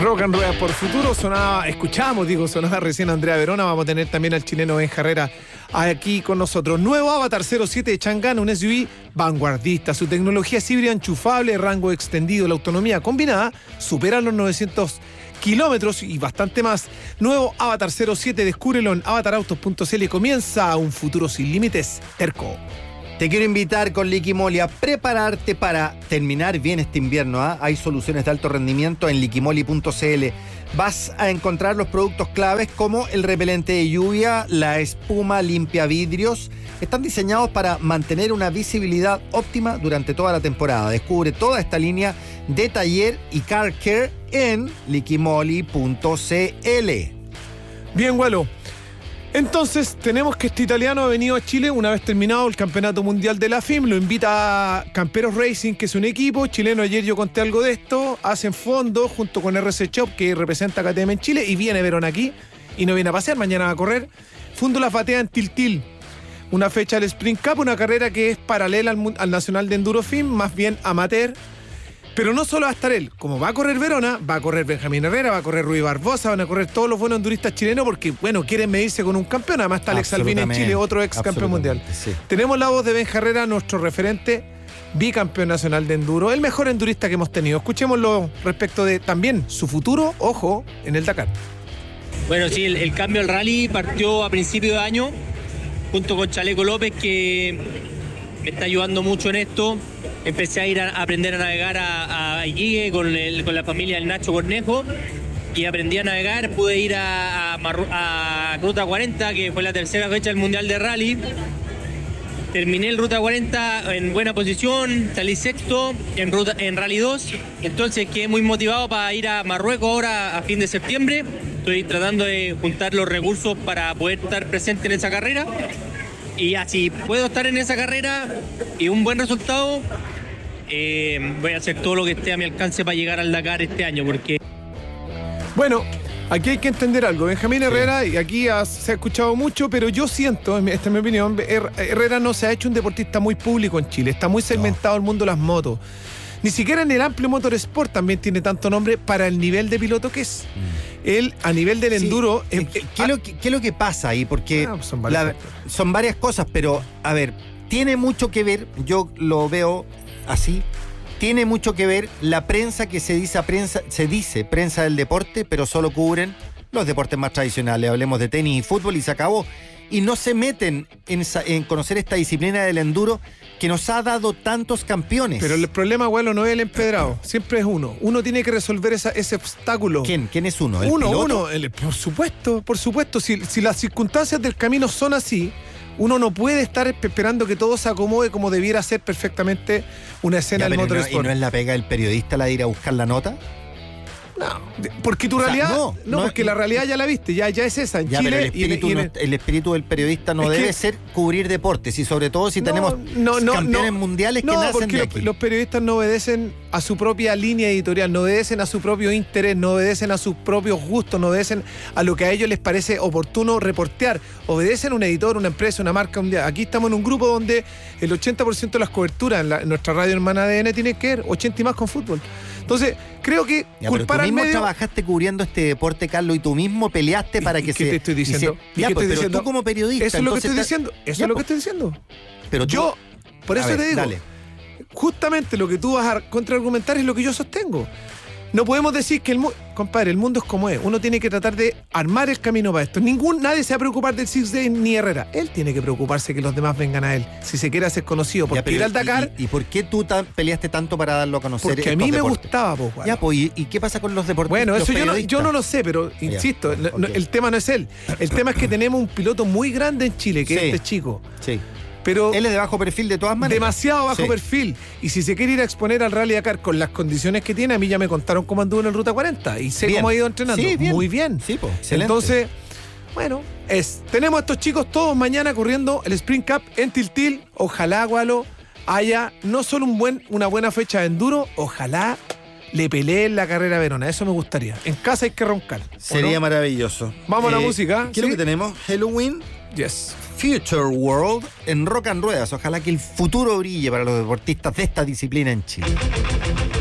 Rock and Ruedas por Futuro, sonaba recién a Andrea Verona. Vamos a tener también al chileno Ben Herrera aquí con nosotros. Nuevo Avatar 07 de Chang'an, un SUV vanguardista. Su tecnología es híbrida enchufable, rango extendido, la autonomía combinada supera los 900 kilómetros y bastante más. Nuevo Avatar 07, descúbrelo en avatarautos.cl y comienza un futuro sin límites. Terco. Te quiero invitar con Liquimoli a prepararte para terminar bien este invierno. Hay soluciones de alto rendimiento en liquimoli.cl. Vas a encontrar los productos claves como el repelente de lluvia, la espuma limpia vidrios. Están diseñados para mantener una visibilidad óptima durante toda la temporada. Descubre toda esta línea de taller y car care en liquimoli.cl. Bien, Gualo. Entonces, tenemos que este italiano ha venido a Chile una vez terminado el Campeonato Mundial de la FIM, lo invita a Camperos Racing, que es un equipo chileno. Ayer yo conté algo de esto, hacen fondo junto con RC Shop, que representa a KTM en Chile, y viene Verón aquí, y no viene a pasear, mañana va a correr. Fundo la Fatea en Tiltil, una fecha del Sprint Cup, una carrera que es paralela al Nacional de Enduro FIM, más bien amateur. Pero no solo va a estar él, como va a correr Verona, va a correr Benjamín Herrera, va a correr Rui Barbosa, van a correr todos los buenos enduristas chilenos porque, bueno, quieren medirse con un campeón. Además está Alex Albini en Chile, otro ex campeón mundial. Sí. Tenemos la voz de Ben Herrera, nuestro referente, bicampeón nacional de enduro, el mejor endurista que hemos tenido. Escuchémoslo respecto de también su futuro, ojo, en el Dakar. Bueno, sí, el cambio al rally partió a principio de año, junto con Chaleco López, que me está ayudando mucho en esto. Empecé a ir a aprender a navegar a Iquique con la familia del Nacho Cornejo y aprendí a navegar. Pude ir a Ruta 40, que fue la tercera fecha del Mundial de Rally. Terminé el Ruta 40 en buena posición, salí sexto en Rally 2. Entonces quedé muy motivado para ir a Marruecos ahora a fin de septiembre. Estoy tratando de juntar los recursos para poder estar presente en esa carrera. Y así puedo estar en esa carrera y un buen resultado, voy a hacer todo lo que esté a mi alcance para llegar al Dakar este año, porque... Bueno, aquí hay que entender algo. Benjamín Herrera, y aquí se ha escuchado mucho, pero yo siento, esta es mi opinión, Herrera no se ha hecho un deportista muy público en Chile. Está muy segmentado el mundo de las motos. Ni siquiera en el amplio motorsport también tiene tanto nombre para el nivel de piloto que es. Él, a nivel del enduro... ¿Qué es lo que pasa ahí? Porque son varias cosas, pero, a ver, tiene mucho que ver, yo lo veo así, tiene mucho que ver la prensa que se dice prensa del deporte, pero solo cubren los deportes más tradicionales. Hablemos de tenis y fútbol y se acabó. Y no se meten en conocer esta disciplina del enduro que nos ha dado tantos campeones. Pero el problema, abuelo, no es el empedrado. Siempre es uno. Uno tiene que resolver ese obstáculo. ¿Quién es uno? Uno. Por supuesto. Si las circunstancias del camino son así, uno no puede estar esperando que todo se acomode como debiera ser perfectamente una escena del motorsport. ¿Y no es la pega del periodista la de ir a buscar la nota? No, porque tu realidad... porque la realidad ya la viste, ya es esa. En Chile, el espíritu del periodista no debe ser cubrir deportes, y sobre todo si tenemos campeones mundiales que nacen de aquí. Los periodistas no obedecen a su propia línea editorial, no obedecen a su propio interés, no obedecen a sus propios gustos, no obedecen a lo que a ellos les parece oportuno reportear. Obedecen a un editor, una empresa, una marca, un día. Aquí estamos en un grupo donde el 80% de las coberturas en nuestra radio hermana ADN tiene que ver 80 y más con fútbol. Entonces, creo que culpar al medio... Tú mismo trabajaste cubriendo este deporte, Carlos, y tú mismo peleaste para que ¿Qué te estoy diciendo? Pero tú como periodista... Eso es lo que estoy diciendo. Eso es lo que estoy diciendo. Pero yo, por eso te digo, dale. Justamente lo que tú vas a contraargumentar es lo que yo sostengo. No podemos decir que compadre, el mundo es como es. Uno tiene que tratar de armar el camino para esto. Nadie se va a preocupar del Six Days ni Herrera. Él tiene que preocuparse que los demás vengan a él, si se quiere hacer conocido. Porque ir al Dakar... ¿Y por qué tú peleaste tanto para darlo a conocer? Porque a mí me gustaba, ¿y qué pasa con los deportistas? Bueno, eso yo no lo sé, pero insisto, el tema no es él. El tema es que tenemos un piloto muy grande en Chile, que es este chico. Sí. Pero él es de bajo perfil de todas maneras. Demasiado bajo perfil. Y si se quiere ir a exponer al Rally Dakar con las condiciones que tiene, a mí ya me contaron cómo anduvo en el Ruta 40 y sé cómo ha ido entrenando. Sí, bien. Muy bien. Sí, excelente. Entonces, bueno, tenemos a estos chicos todos mañana corriendo el Sprint Cup en Tiltil. Ojalá, Gualo, haya no solo una buena fecha de enduro, ojalá le peleen la carrera a Verona. Eso me gustaría. En casa hay que roncar. Sería maravilloso. Vamos a la música. ¿Qué es lo que tenemos? Halloween. Yes. Future World en Rock and Ruedas. Ojalá que el futuro brille para los deportistas de esta disciplina en Chile.